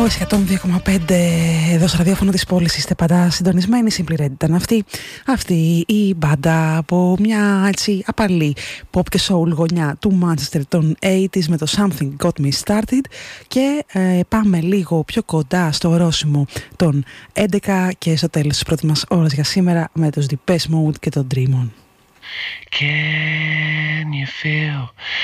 102,5 εδώ στο ραδιόφωνο της πόλης είστε πάντα συντονισμένοι. Simply Red ήταν αυτή η μπάντα από μια έτσι απαλή pop και soul γωνιά του Manchester των 80s με το Something Got Me Started και πάμε λίγο πιο κοντά στο ορόσημο των 11 και στο τέλος της πρώτης μας ώρας για σήμερα με τους Depeche Mode και το Dream On. Can you feel